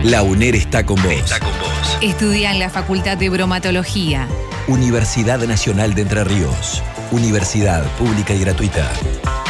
La UNER está con vos. Estudia en la Facultad de Bromatología. Universidad Nacional de Entre Ríos. Universidad pública y gratuita.